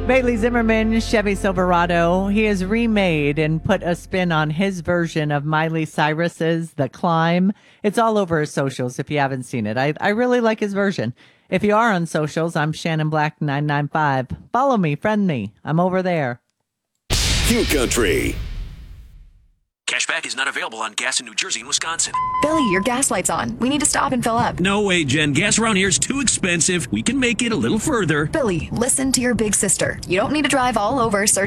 Bailey Zimmerman, Chevy Silverado. He has remade and put a spin on his version of Miley Cyrus's The Climb. It's all over his socials if you haven't seen it. I really like his version. If you are on socials, I'm Shannon Black 995. Follow me, friend me. I'm over there. Q Country. Cashback is not available on gas in New Jersey and Wisconsin. Billy, your gas light's on. We need to stop and fill up. No way, Jen. Gas around here is too expensive. We can make it a little further. Billy, listen to your big sister. You don't need to drive all over searching